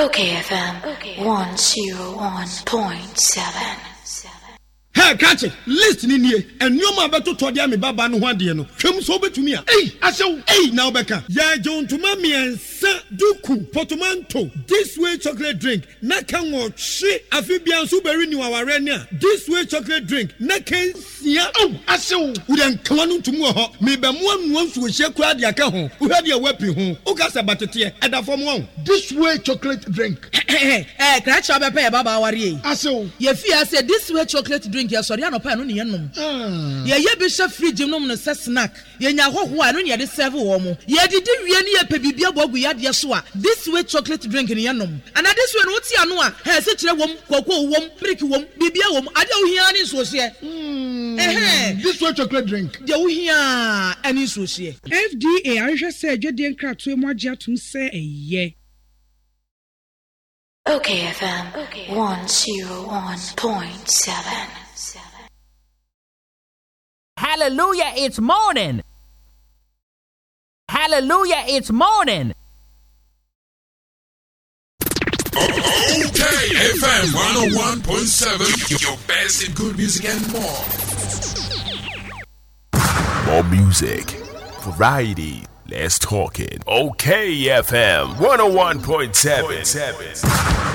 Okay, FM 101.7. Hey, catch it. Listen in here. And you ma beto to dia me baba no ho ade no. Hwem so betumi a. Now beka. Ya John to mami ensa duku portmanteau. This way chocolate drink. Na kan wo hwe afibian so beri ni waware ni a. This way chocolate drink. Na kan sia. Asew. Wo den kan no ntumu ho. Me be mo anu so hye kura de aka ho. Wo hwe de wapi ho. Wo ka se batete e da fom ho. This way chocolate drink. Kra cha be pe baba aware. Asew. Ye fi ase this way chocolate drink. Ya sorry anopa no ne yenom ye bi hye fridge nom no se snack ye nya hoho a no ne de serve wo mo ye didi wie ne ye pe bibia bogu yade so a this way chocolate drink ne yenom and this way no ti ano a he se kire wom kokko wom milk wom bibia wom ade wo hia ne so hye this way chocolate drink de wo hia ani so hye FDA ahwehwe se adwede nkratoe mo agye atum se eye. Okay, FM 101.7. Hallelujah, it's morning. Hallelujah, it's morning. Okay, FM 101.7, your best in good music and more. More music, variety, less talking. Okay, FM 101.7.